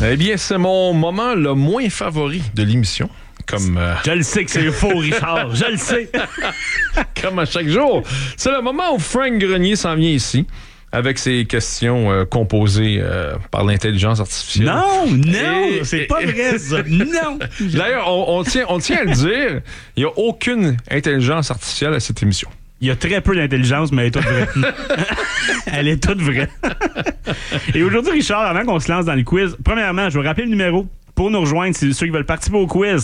Eh bien, c'est mon moment le moins favori de l'émission. Comme, Je le sais que c'est faux, Richard. Je le sais. Comme à chaque jour. C'est le moment où Frank Grenier s'en vient ici avec ses questions composées par l'intelligence artificielle. Non, c'est pas vrai, ça. Non. D'ailleurs, on tient à le dire, il n'y a aucune intelligence artificielle à cette émission. Il y a très peu d'intelligence, mais elle est toute vraie. Elle est toute vraie. Et aujourd'hui, Richard, avant qu'on se lance dans le quiz, premièrement, je vais rappeler le numéro pour nous rejoindre. C'est ceux qui veulent participer au quiz.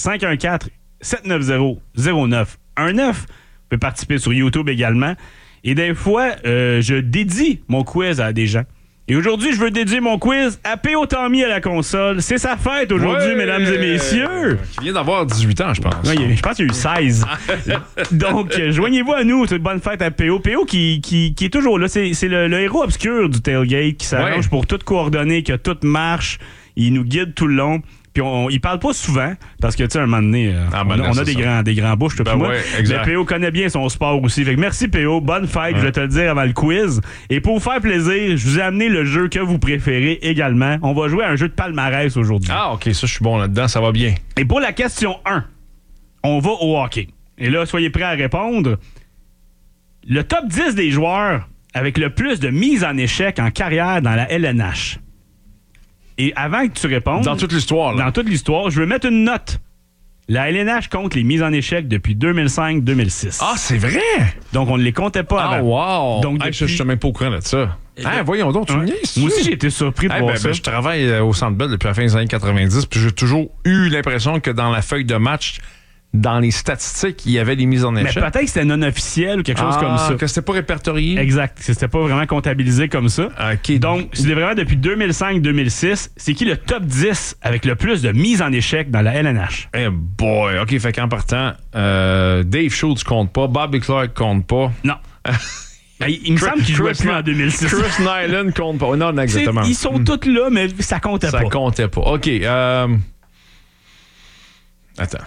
514-790-0919. Vous pouvez participer sur YouTube également. Et des fois, je dédie mon quiz à des gens. Et aujourd'hui, je veux dédier mon quiz à P.O. Tommy à la console. C'est sa fête aujourd'hui, mesdames et messieurs. Qui vient d'avoir 18 ans, je pense. Oui, je pense qu'il y a eu 16. Donc, joignez-vous à nous. C'est une bonne fête à P.O. P.O. qui est toujours là. C'est le héros obscur du tailgate qui s'arrange pour tout coordonner, que tout marche. Il nous guide tout le long. Puis il parle pas souvent, parce que, tu sais, un moment donné, on a des grands bouches, toi, moi. Ouais, exact. Mais P.O. connaît bien son sport aussi. Fait que merci, P.O. Bonne fête, je vais te le dire avant le quiz. Et pour vous faire plaisir, je vous ai amené le jeu que vous préférez également. On va jouer à un jeu de palmarès aujourd'hui. Ah, OK, ça, je suis bon là-dedans, ça va bien. Et pour la question 1, on va au hockey. Et là, soyez prêts à répondre. Le top 10 des joueurs avec le plus de mises en échec en carrière dans la LNH. Et avant que tu répondes... Dans toute l'histoire, là. Dans toute l'histoire, je veux mettre une note. La LNH compte les mises en échec depuis 2005-2006. Ah, c'est vrai? Donc, on ne les comptait pas avant. Ah, wow! Donc, je suis même pas au courant de ça. Voyons donc, tu me niaises. Moi aussi, j'ai été surpris de voir ça. Je travaille au Centre Bell depuis la fin des années 90, puis j'ai toujours eu l'impression que dans la feuille de match, dans les statistiques, il y avait des mises en échec. Mais peut-être que c'était non officiel ou quelque chose comme ça. Que c'était pas répertorié. Exact. Que c'était pas vraiment comptabilisé comme ça. OK. Donc, c'est vraiment depuis 2005-2006. C'est qui le top 10 avec le plus de mises en échec dans la LNH? Eh boy. OK, fait qu'en partant, Dave Schultz compte pas, Bobby Clark compte pas. Non. Il me semble qu'il jouait plus en 2006. Chris Nyland compte pas. Non, exactement. Ils sont tous là, mais ça comptait pas. Ça comptait pas. OK. Attends.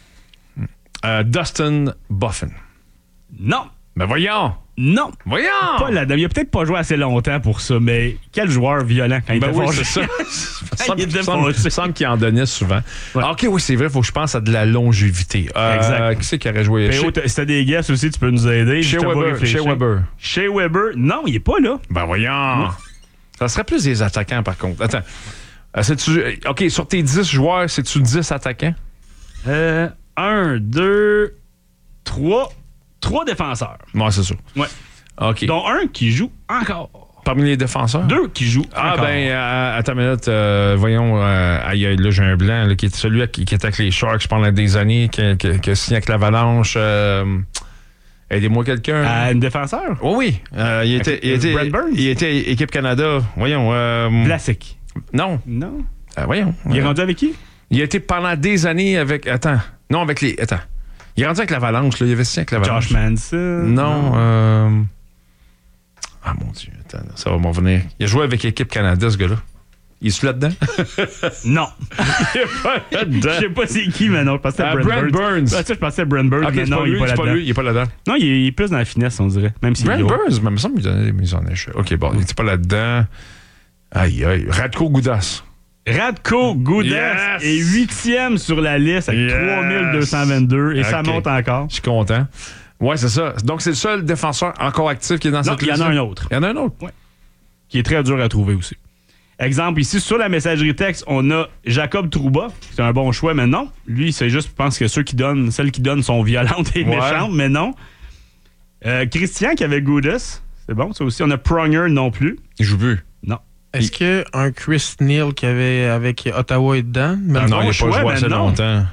Dustin Buffin. Non. Ben voyons. Non. Voyons. Pas là-dedans. Il a peut-être pas joué assez longtemps pour ça, mais quel joueur violent quand il était fâché. C'est ça. Il semble qu'il en donnait souvent. Ouais. OK, oui, c'est vrai. Il faut que je pense à de la longévité. Exact. Qui c'est qui aurait joué? Si t'as des guesses aussi, tu peux nous aider. Shea Weber. Shea Weber. Non, il est pas là. Ben voyons. Non. Ça serait plus des attaquants, par contre. Attends. OK, sur tes 10 joueurs, c'est-tu 10 attaquants? 1, 2, 3. 3 défenseurs. Ouais, c'est ça. Ouais. OK. Dont un qui joue encore. Parmi les défenseurs? 2 qui jouent encore. Attends une minute. Voyons, aïe, là, j'ai un blanc, là, qui est celui qui était avec les Sharks pendant des années, qui a signé avec l'Avalanche. Aidez-moi quelqu'un. Un défenseur? Oui. Il était Brent Burns? Il était Équipe Canada. Voyons. Vlasic. Non. Voyons. Il est rendu avec qui? Il a été pendant des années avec... Attends. Non, avec les... Attends. Il est rendu avec l'Avalanche, là. Il avait signé avec l'Avalanche. Josh Manson. Non. Ah, mon Dieu. Attends, ça va m'en venir. Il a joué avec Équipe Canada, ce gars-là. Il est-tu là-dedans? Non. Il est pas là-dedans. Je sais pas c'est qui, mais non. Je pensais à Brent Burns. Je pensais à Brent Burns, mais non, il est pas là-dedans. Il est pas là-dedans. Non, il est plus dans la finesse, on dirait. Même si Brent Burns, mais il me semble qu'il donnait des mises en échec. OK, bon, il était pas là-dedans. Aïe. Radko Gudas. Radko Gudas est 8e sur la liste avec 3222 et ça monte encore. Je suis content. Ouais, c'est ça. Donc, c'est le seul défenseur encore actif qui est dans cette liste. Il y en a un autre. Il y en a un autre? Oui. Qui est très dur à trouver aussi. Exemple, ici, sur la messagerie texte, on a Jacob Trouba. C'est un bon choix, mais non. Lui, c'est juste, je pense que celles qui donnent sont violentes et méchantes, mais non. Christian qui avait Gudas. C'est bon, ça aussi. On a Pronger non plus. Il joue plus. Non. Est-ce qu'un Chris Neal qui avait avec Ottawa est dedans? Non, il n'a pas joué assez longtemps.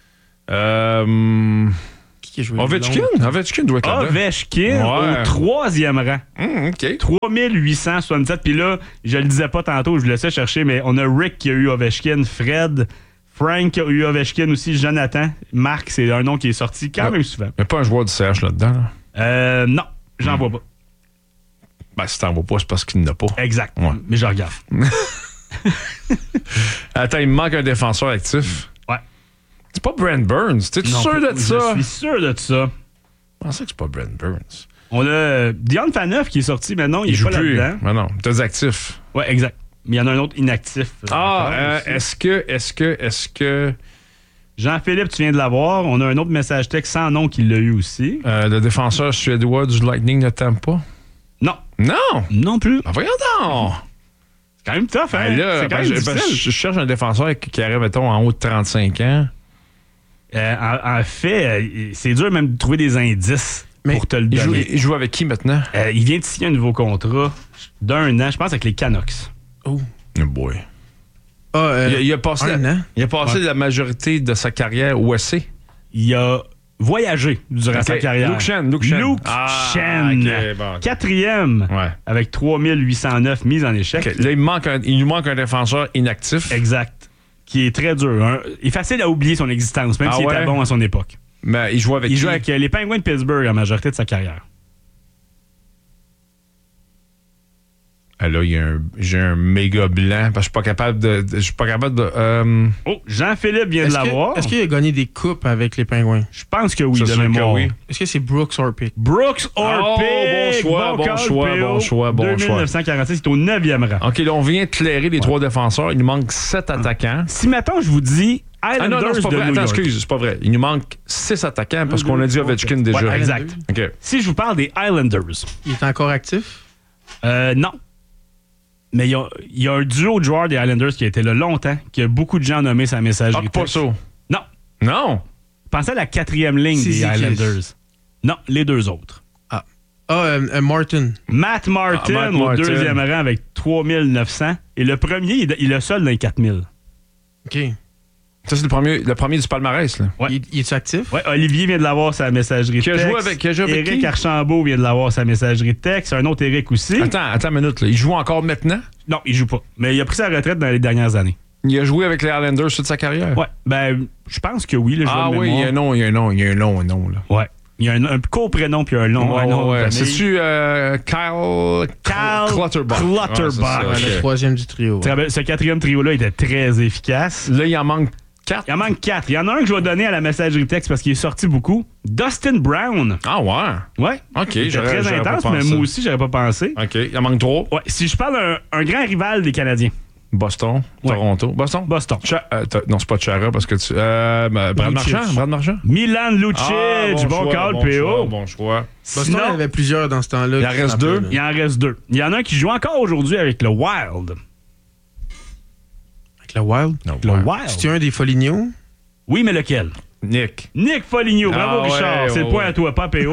Qui a joué Ovechkin doit être là. Ovechkin au 3e rang. OK. 3867. Puis là, je le disais pas tantôt, je vous laissais chercher, mais on a Rick qui a eu Ovechkin, Fred, Frank qui a eu Ovechkin aussi, Jonathan, Marc, c'est un nom qui est sorti quand même souvent. Il n'y a pas un joueur du CH là-dedans, là? Non, j'en vois pas. Ben, si t'en vois pas, c'est parce qu'il n'a pas. Exact. Ouais. Mais je regarde. Attends, il me manque un défenseur actif. Ouais. C'est pas Brent Burns. T'es-tu sûr de ça? Je suis sûr de ça. Je pensais que c'est pas Brent Burns. On a Dion Phaneuf qui est sorti, mais non, il est pas plus là-dedans. Mais non, t'es actif. Ouais, exact. mais il y en a un autre inactif. Est-ce que... Jean-Philippe, tu viens de l'avoir. On a un autre message texte sans nom qui l'a eu aussi. Le défenseur suédois du Lightning ne t'aime pas? Non. Non? Non plus. Ben voyons donc! C'est quand même tough, hein? Là, c'est quand même difficile. je cherche un défenseur qui arrive, mettons, en haut de 35 ans. En fait, c'est dur même de trouver des indices pour te le donner. Il joue avec qui maintenant? Il vient de signer un nouveau contrat d'1 an, je pense, avec les Canucks. Oh. Oh boy. Il a passé, la majorité de sa carrière où est-ce? Il a voyagé durant sa carrière. Luke Shen. Luke Shen. Okay, bon. 4e avec 3809 mises en échec. Okay. Là, il nous manque un défenseur inactif. Exact. Qui est très dur. Hein. Il est facile à oublier son existence, même s'il était bon à son époque. Mais il joue avec les Penguins de Pittsburgh la majorité de sa carrière. Là, j'ai un méga blanc parce que je suis pas capable de. Oh, Jean-Philippe vient de l'avoir. Est-ce qu'il a gagné des coupes avec les Pingouins? Je pense que oui, de mémoire. Oui. Est-ce que c'est Brooks Orpik? Brooks Orpik! Bon choix. 2946, c'est au 9e rang. OK, là, on vient de clairer les 3 défenseurs. Il nous manque 7 attaquants. Si, mettons, je vous dis Islanders non, c'est pas de vrai. New Attends, York. excuse, c'est pas vrai. Il nous manque 6 attaquants parce qu'on a dit Ovechkin déjà. Ouais, exact. Okay. Si je vous parle des Islanders. Il est encore actif? Non. Mais il y a un duo de joueurs des Islanders qui a été là longtemps, que beaucoup de gens ont nommé sa messagerie. Pas ça. Non. Pensez à la 4e ligne des Islanders. Non, les 2 autres. Martin. Matt Martin au 2e rang avec 3900. Et le premier, il est le seul dans les 4000. OK. Ça, c'est le premier du palmarès. Là. Ouais. Il est actif? Oui, Olivier vient de l'avoir sa messagerie texte. Qui a joué avec Éric qui? Archambault vient de l'avoir sa messagerie texte. Un autre Éric aussi. Attends une minute. Là. Il joue encore maintenant? Non, il joue pas. Mais il a pris sa retraite dans les dernières années. Il a joué avec les Islanders toute sa carrière? Ouais. Ben, je pense que oui. Là, il y a un nom. Là. Ouais. Il y a un court prénom puis un long nom. C'est-tu Kyle Clutterbuck? Le 3e du trio. Ce 4e trio-là était très efficace. Là, il en manque 4. Il en manque 4. Il y en a un que je vais donner à la messagerie texte parce qu'il est sorti beaucoup. Dustin Brown. Ah ouais? Ouais. OK. C'est très intense, mais moi aussi, j'aurais pas pensé. OK. Il en manque 3. Ouais. Si je parle d'un grand rival des Canadiens. Boston, Toronto. Boston. Non, c'est pas Chara parce que tu. Brad Marchand. Milan Lucic. Bon call, PO. Bon choix. Boston, il y avait plusieurs dans ce temps-là. Il en reste 2. Il en reste 2. Il y en a un qui joue encore aujourd'hui avec le Wild. Avec le Wild? Le Wild. C'est-tu un des Foligno? Oui, mais lequel? Nick Foligno. Bravo, Richard. C'est le point à toi, pas PO.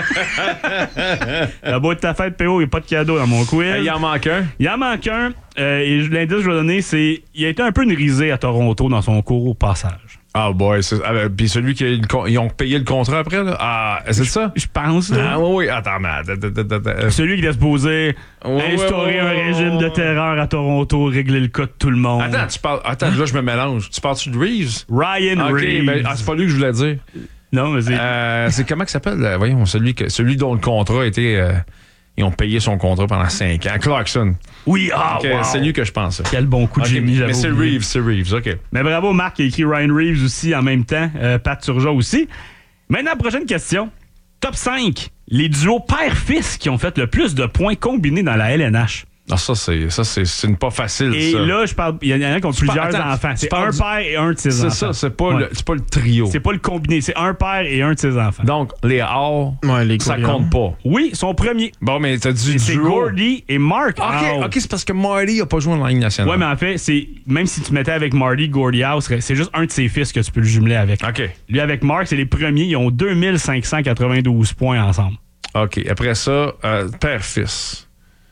La boîte de ta fête, PO, il n'y a pas de cadeau dans mon quiz. Il en manque un. Et l'indice que je vais donner, c'est il a été un peu une risée à Toronto dans son court passage. Ah, boy. Puis celui qui ils ont payé le contrat après, là. Ah, c'est ça? Je pense, là. Ah, oui. Attends, mais. Celui qui était supposé instaurer un régime de terreur à Toronto, régler le cas de tout le monde. Attends, là, je me mélange. Tu parles-tu de Reeves? Ryan Reeves. Ben, c'est pas lui que je voulais dire. Non, mais c'est. C'est comment qu'il s'appelle? Voyons, celui dont le contrat était. Ils ont payé son contrat pendant 5 ans. Clarkson. Oui, wow. C'est lui que je pensais. Quel bon coup de génie, j'avais oublié. Mais c'est Reeves, OK. Mais bravo, Marc, qui a écrit Ryan Reeves aussi en même temps. Pat Turgeon aussi. Maintenant, prochaine question. Top 5. Les duos père-fils qui ont fait le plus de points combinés dans la LNH. Ah, ça, c'est pas facile, et ça. Et là, il y en a qui ont plusieurs enfants. C'est un père et un de ses enfants. C'est ça, c'est pas le trio. C'est pas le combiné, c'est un père et un de ses enfants. Donc, les Hall, ça compte pas. Oui, son premier. Bon, mais t'as dit c'est Gordy et Mark Howe. OK, c'est parce que Marty a pas joué en Ligue nationale. Ouais, mais en fait, même si tu mettais avec Marty, Gordy Howe, c'est juste un de ses fils que tu peux le jumeler avec. OK. Lui, avec Mark, c'est les premiers. Ils ont 2592 points ensemble. OK. Après ça, père-fils.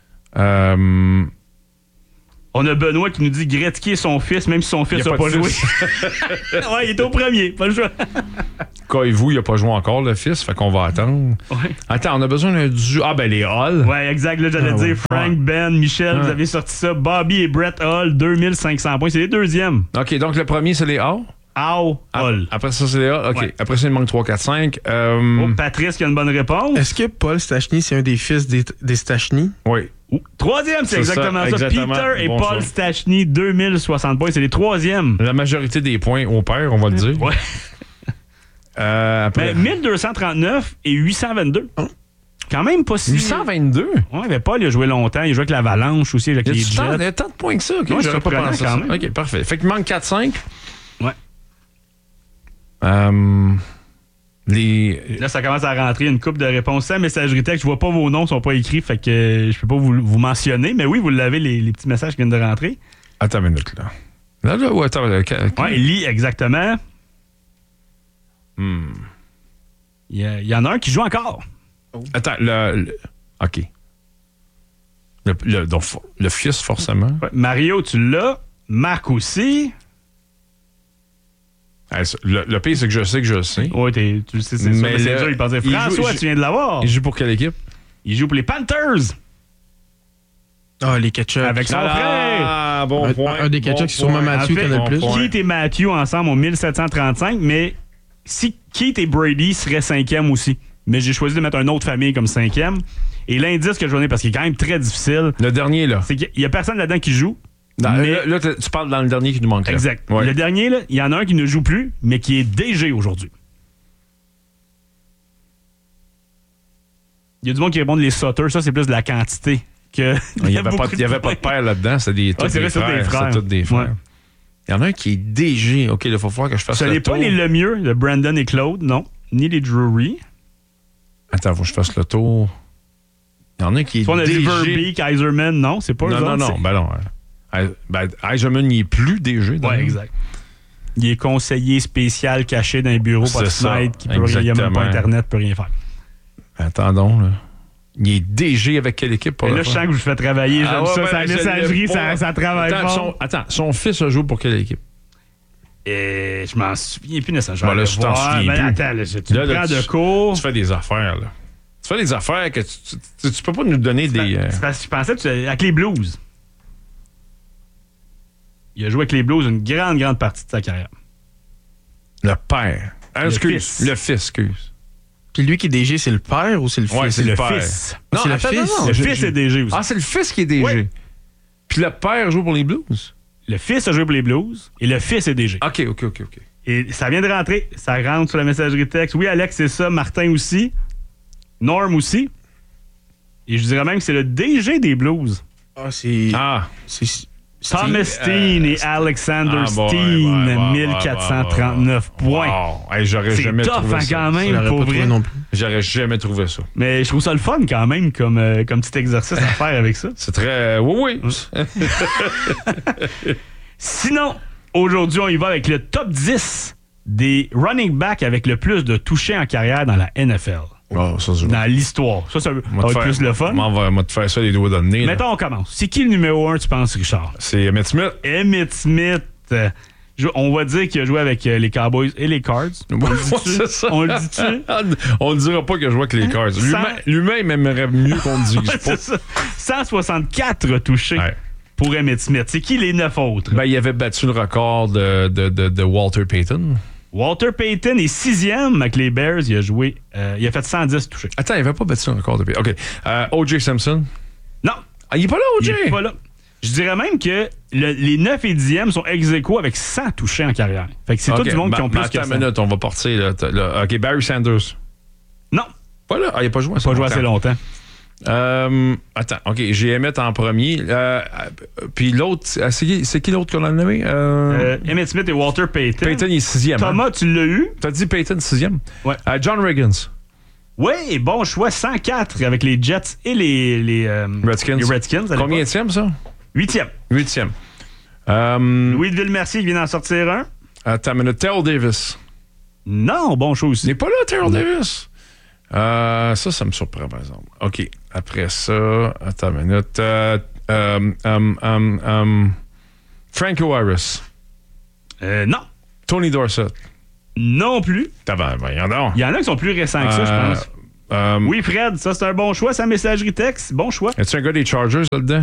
On a Benoît qui nous dit Gretzky est son fils, même si son fils n'a pas joué. Ouais, il est au premier, pas le choix. Koivu, il n'a pas joué encore, le fils, fait qu'on va attendre. Ouais. Attends, on a besoin d'un duo. Ah, ben les Hall. Ouais, exact. Là, j'allais dire Frank, Ben, Michel, vous avez sorti ça. Bobby et Brett Hall, 2500 points. C'est les deuxièmes. OK, donc le premier, c'est les Hall. Hall. Après ça, c'est les Hall. OK. Ouais. Après ça, il manque 3, 4, 5. Patrice qui a une bonne réponse. Est-ce que Paul Stachny, c'est un des fils des Stachny? Oui. Troisième, c'est exactement ça. Peter et Paul Stachny, 2060 points. C'est les troisièmes. La majorité des points au père, on va le dire. Ouais. Après... Mais 1239 et 822. quand même pas si... 822? Ouais, mais Paul, il a joué longtemps. Il a joué avec l'Avalanche aussi, avec les Jets. Il y a tant de points que ça. Okay? Ouais, J'aurais pas pensé quand ça. même. OK, parfait. Fait qu'il manque 4-5. Ouais. Là, ça commence à rentrer une couple de réponses sans messagerie texte. Je vois pas vos noms, ils sont pas écrits, fait que je peux pas vous mentionner. Mais oui, vous l'avez, les petits messages qui viennent de rentrer. Attends une minute, là. Là, ouais, attends. Ouais, il lit exactement. Il y en a un qui joue encore. Attends, OK. Donc, le fils, forcément. Ouais, Mario, tu l'as. Marc aussi. Le pire, c'est que je sais que je le sais. Oui, tu le sais, c'est mais sûr. Il pensait, François, tu viens de l'avoir. Il joue pour quelle équipe? Il joue pour les Panthers. Ah, les Ketchup. Avec son frère. Ah, bon point. Un des Ketchup, c'est sûrement Matthew qui en a le plus. Keith et Matthew ensemble ont 1735, mais si Keith et Brady seraient 5e aussi. Mais j'ai choisi de mettre une autre famille comme 5e. Et l'indice que je donne, parce qu'il est quand même très difficile. Le dernier, là. C'est qu'il n'y a personne là-dedans qui joue. Mais là, tu parles dans le dernier qui nous manque. Là. Exact. Ouais. Le dernier, il y en a un qui ne joue plus, mais qui est DG aujourd'hui. Il y a du monde qui répond les Sutter. Ça, c'est plus de la quantité. Que il n'y avait pas de père là-dedans. C'était des frères. C'était tous des frères. Ouais. Il y en a un qui est DG. OK, il faut falloir que je fasse ce le n'est tour. pas les Lemieux, le Brandon et Claude, non. Ni les Drury. Attends, faut que je fasse le tour. Il y en a un qui est soit on a DG. dit Verbeek, Kaiserman, non, c'est pas eux autres, Non. Ben non. Eiserman, il est plus DG. Oui, exact. Il est conseiller spécial caché dans un bureau par fenêtre qui peut rien, il n'y a même pas Internet, peut rien faire. Attendons, là. Il est DG avec quelle équipe pour là, je sens que je vous fais travailler. J'aime ça. Sa messagerie, ça travaille fort. Son fils a joué pour quelle équipe? Je m'en souviens plus nécessairement. Là, je t'en souviens plus. Attends, tu me prends de cours. Tu fais des affaires, là. Tu fais des affaires que tu peux pas nous donner des... C'est parce que je pensais avec les Blues. Il a joué avec les Blues une grande partie de sa carrière. Le père. Le fils. Le fils, excuse. Puis lui qui est DG, c'est le père ou c'est le fils? Ouais, c'est le fils. Non, c'est le fils. Le fils est DG aussi. Ah, c'est le fils qui est DG. Oui. Puis le père joue pour les Blues? Le fils a joué pour les Blues et le fils est DG. OK. Et ça vient de rentrer. Ça rentre sur la messagerie texte. Oui, Alex, c'est ça. Martin aussi. Norm aussi. Et je dirais même que c'est le DG des Blues. C'est Thomas Steen et Alexander Steen, 1439 points. Wow. Hey, j'aurais jamais trouvé ça. C'est tough quand même, pour vrai. Non plus. J'aurais jamais trouvé ça. Mais je trouve ça le fun quand même comme petit exercice à faire avec ça. C'est très... Oui. Sinon, aujourd'hui, on y va avec le top 10 des running backs avec le plus de touchés en carrière dans la NFL. Oh, ça, dans l'histoire. Ça va être plus le fun. On va te faire ça les doigts dans le nez. Mettons, on commence. C'est qui le numéro 1, tu penses, Richard? C'est Emmitt Smith. Emmitt Smith. On va dire qu'il a joué avec les Cowboys et les Cards. C'est ça. On le dit-tu? On ne dira pas qu'il a joué avec les Cards. Lui-même aimerait mieux qu'on ne dise pas. C'est ça. 164 touchés pour Emmitt Smith. C'est qui les 9 autres? Il avait battu le record de Walter Payton. Walter Payton est 6e avec les Bears. Il a joué. Il a fait 110 touchés. Attends, il n'avait pas battu le record de Payton. OK. O.J. Simpson? Non. Il n'est pas là, O.J.? Il n'est pas là. Je dirais même que les 9 et 10e sont ex-aequo avec 100 touchés en carrière. Fait que c'est tout du monde qui ont plus que ça. Attends une minute, on va partir. Là. OK, Barry Sanders. Non. Pas là. Il n'a pas joué assez longtemps. Pas joué assez longtemps. Attends, OK, j'ai Emmitt en premier. Puis l'autre, c'est qui l'autre qu'on a nommé? Emmitt Smith et Walter Payton. Payton, il est 6e. Thomas, tu l'as eu? T'as dit Payton 6e? Ouais. John Riggins. Oui, bon choix, 104 avec les Jets et les Redskins. Combien ça? 8e. 8e. Louis de Ville-Mercier qui vient d'en sortir un. Attends une minute. Terrell Davis. Non, bon choix aussi. Il n'est pas là, Terrell Davis. Ça me surprend, par exemple. OK. Après ça, attends une minute. Franco Harris. Non. Tony Dorsett. Non plus. Voyons donc. Il y en a qui sont plus récents que ça, je pense. Oui, Fred, ça c'est un bon choix. Sa messagerie texte, bon choix. Est-ce un gars des Chargers là-dedans?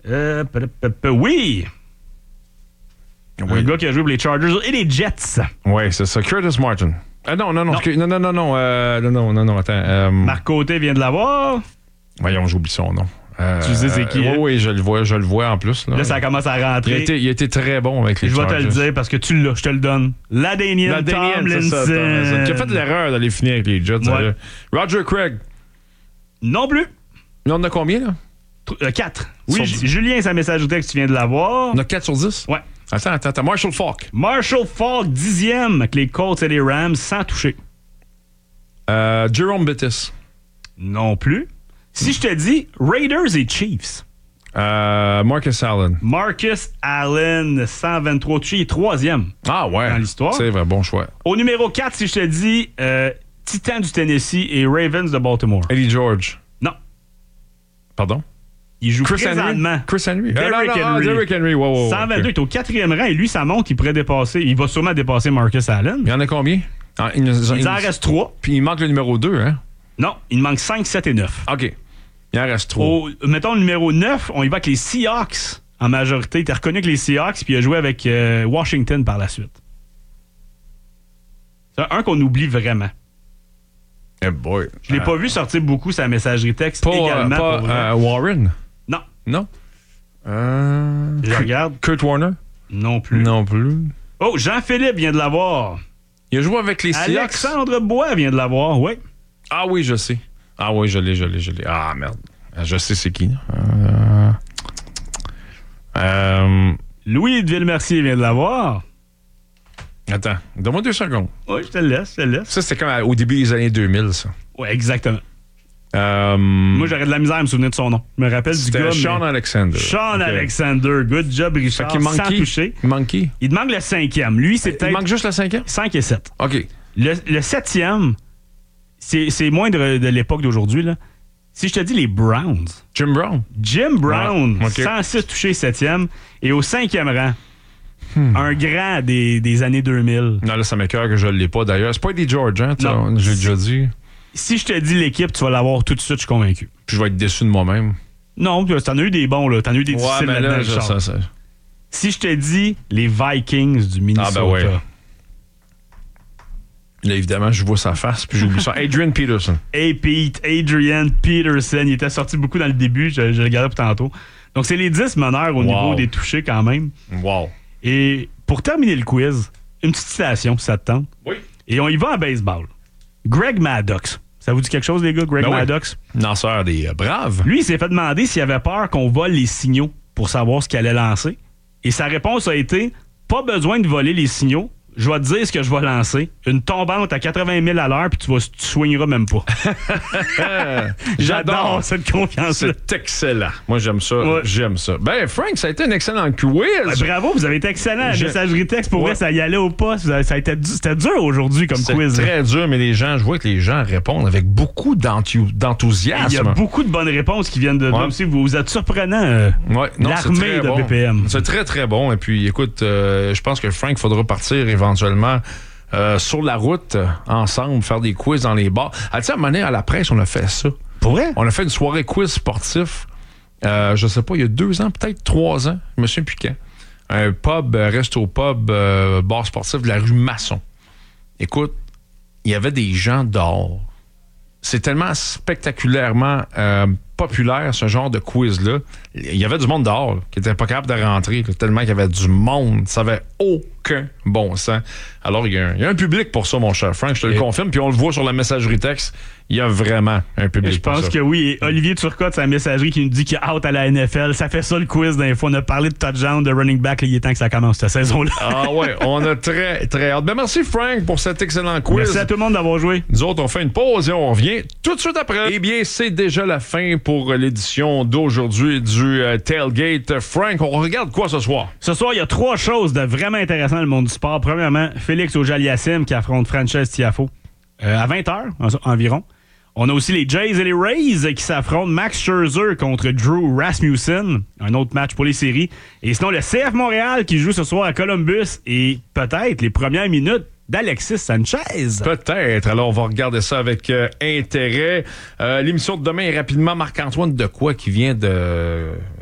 Oui. Un gars qui a joué pour les Chargers et les Jets. Oui, c'est ça. Curtis Martin. Non, attends. Marc Côté vient de l'avoir. Voyons, j'oublie son nom. Tu sais c'est qui? Oui, je le vois en plus. Là, ça commence à rentrer. Il a été très bon avec les Chargers. Je vais te le dire parce que tu l'as, je te le donne. LaDainian Tomlinson. Qui a fait l'erreur d'aller finir avec les Jets. Ouais. Roger Craig. Non plus. Mais on en a combien, là? 4. Oui, Julien, sa messagerie texte, tu viens de l'avoir. On a 4 sur 10? Ouais. Attends. Marshall Faulk. Marshall Faulk, 10e, avec les Colts et les Rams, sans toucher. Jerome Bettis. Non plus. Si je te dis Raiders et Chiefs. Marcus Allen. Marcus Allen, 123 touchés, il est 3e. Ah ouais. Dans l'histoire. C'est vrai, bon choix. Au numéro 4, si je te dis Titans du Tennessee et Ravens de Baltimore. Eddie George. Non. Pardon? Il joue Chris présentement. Henry. Derrick Henry. Wow, 122, okay. il est au 4e rang et lui, ça monte, il pourrait dépasser. Il va sûrement dépasser Marcus Allen. Il y en a combien? Il en reste 3. Puis il manque le numéro 2, hein? Non, il manque 5, 7 et 9. OK. Il en reste 3. Mettons le numéro 9, on y va avec les Seahawks en majorité. Il était reconnu avec les Seahawks, puis il a joué avec Washington par la suite. C'est un qu'on oublie vraiment. Eh boy. Je l'ai pas vu sortir beaucoup sa messagerie texte également. Pas Warren? Non. Non? Je regarde. Kurt Warner? Non plus. Non plus. Oh, Jean-Philippe vient de l'avoir. Il a joué avec les Seahawks? Alexandre Bois vient de l'avoir, oui. Ah oui, je sais. Ah oui, je l'ai. Ah, merde. Je sais c'est qui. Louis de Villemercier vient de l'avoir. Attends, donne-moi 2 secondes. Oui, je te laisse. Ça, c'était comme au début des années 2000, ça. Oui, exactement. Moi, j'aurais de la misère à me souvenir de son nom. Je me rappelle du gars. Sean Alexander. Sean Alexander. Good job, Richard. Sans toucher. Il manque qui? Il te manque le 5e. Lui, c'est peut-être. Il manque juste le 5e? 5 et 7. OK. Le 7e, c'est moins de l'époque d'aujourd'hui, là. Si je te dis les Browns. Jim Brown. Jim Brown, okay. 106 touchés, 7e. Et au 5e rang, un grand des années 2000. Non, là, ça m'écoeure que je ne l'ai pas, d'ailleurs. C'est pas Eddie George, hein? Non. J'ai déjà dit. Si je te dis l'équipe, tu vas l'avoir tout de suite, je suis convaincu. Puis je vais être déçu de moi-même. Non, t'en as eu des bons, là. T'en as eu des difficiles mais là, ça. Si je te dis les Vikings du Minnesota. Ah, ben ouais. Là, évidemment, je vois sa face, puis j'oublie ça. Adrian Peterson. Adrian Peterson. Il était sorti beaucoup dans le début, je le regardais pour tantôt. Donc, c'est les 10 meneurs au niveau des touchés quand même. Wow. Et pour terminer le quiz, une petite citation, si ça te tente. Oui. Et on y va en baseball. Greg Maddux. Ça vous dit quelque chose, les gars, Greg Maddux? Lanceur des Braves. Lui, il s'est fait demander s'il avait peur qu'on vole les signaux pour savoir ce qu'il allait lancer. Et sa réponse a été, pas besoin de voler les signaux. Je vais te dire ce que je vais lancer. Une tombante à 80 000 à l'heure, puis tu soigneras même pas. J'adore cette confiance-là. C'est excellent. Moi, j'aime ça. Ouais. J'aime ça. Ben, Frank, ça a été un excellent quiz. Bravo, vous avez été excellent. La messagerie texte, pour vrai, ça y allait au pas. C'était dur aujourd'hui comme quiz. C'est très dur, mais je vois que les gens répondent avec beaucoup d'enthousiasme. Il y a beaucoup de bonnes réponses qui viennent de là aussi. Vous êtes surprenant. L'armée de BPM. C'est très, très bon. Et puis, écoute, je pense que Frank, faudra partir éventuellement sur la route, ensemble, faire des quiz dans les bars. Tu sais, à un moment donné, à la presse, on a fait ça. Pour vrai? On a fait une soirée quiz sportif, je sais pas, il y a 2 ans, peut-être 3 ans, je me souviens plus quand. Un pub, resto-pub, bar sportif de la rue Masson. Écoute, il y avait des gens dehors. C'est tellement spectaculairement populaire, ce genre de quiz-là. Il y avait du monde dehors qui n'était pas capable de rentrer, tellement qu'il y avait du monde. Ça n'avait aucun bon sens. Alors, il y a un public pour ça, mon cher Frank, je te le confirme. Puis on le voit sur la messagerie texte. Il y a vraiment un public pour ça. Je pense que oui. Et Olivier Turcotte, sa messagerie qui nous dit qu'il est out à la NFL. Ça fait ça le quiz d'un fois. On a parlé de touchdown, de running back. Là, il est temps que ça commence cette saison-là. Ah ouais, on a très, très hâte. Ben merci Frank pour cet excellent quiz. Merci à tout le monde d'avoir joué. Nous autres, on fait une pause et on revient tout de suite après. Eh bien, c'est déjà la fin pour l'édition d'aujourd'hui du Tailgate. Frank, on regarde quoi ce soir? Ce soir, il y a 3 choses de vraiment intéressantes dans le monde du sport. Premièrement, Félix Auger-Aliassime qui affronte Frances Tiafoe à 20h environ. On a aussi les Jays et les Rays qui s'affrontent. Max Scherzer contre Drew Rasmussen. Un autre match pour les séries. Et sinon, le CF Montréal qui joue ce soir à Columbus. Et peut-être les premières minutes d'Alexis Sanchez. Peut-être. Alors, on va regarder ça avec intérêt. L'émission de demain est rapidement Marc-Antoine Dequoy qui vient de